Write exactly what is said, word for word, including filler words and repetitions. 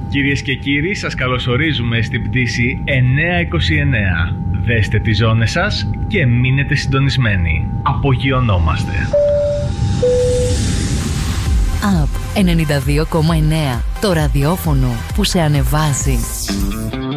Κυρίες και κύριοι, σας καλωσορίζουμε στην πτήση εννιακόσια είκοσι εννέα. Δέστε τις ζώνες σας και μείνετε συντονισμένοι. Απογειωνόμαστε. Απ ενενήντα δύο κόμμα εννέα. Το ραδιόφωνο που σε ανεβάζει.